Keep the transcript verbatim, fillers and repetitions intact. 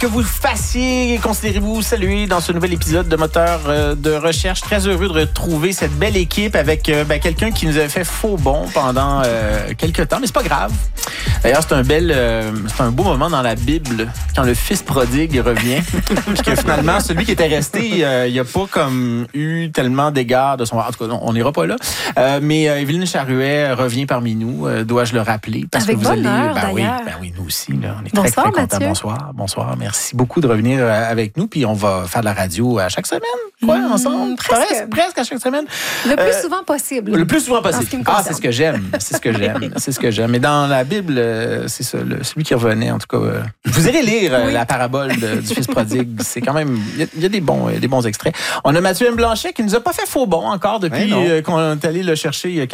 Que vous fassiez, considérez-vous saluer dans ce nouvel épisode de Moteur euh, de recherche. Très heureux de retrouver cette belle équipe avec euh, ben, quelqu'un qui nous avait fait faux bond pendant euh, quelques temps, mais c'est pas grave. D'ailleurs, c'est un bel, euh, c'est un beau moment dans la Bible quand le fils prodigue revient, puis que finalement celui qui était resté, euh, il a pas comme eu tellement d'égards de son. En tout cas, on n'ira pas là. Euh, mais euh, Evelyne Charuet revient parmi nous, euh, dois-je le rappeler, parce Avec que vous bonheur, allez. Ben oui, d'ailleurs. ben oui, nous aussi. Là, on est Bonsoir, très très contents. Mathieu. Bonsoir, bonsoir. Merci beaucoup de revenir euh, avec nous, puis on va faire de la radio à chaque semaine, quoi, Mmh, ensemble, presque. presque, presque à chaque semaine. Le plus Euh, souvent possible. Le plus souvent En ce possible. qui me Ah, concerne. c'est ce que j'aime. C'est ce que j'aime. C'est ce que j'aime. Mais dans la Bible, euh, c'est ça, le- celui qui revenait, en tout cas. euh, vous irez lire euh, Oui. la parabole de- du fils prodigue. C'est quand même. Il y a- il y, a des bons, euh, des bons extraits. On a Mathieu M. Blanchet qui nous a pas fait faux bon encore depuis Ouais, non. euh, qu'on est allé le chercher il y a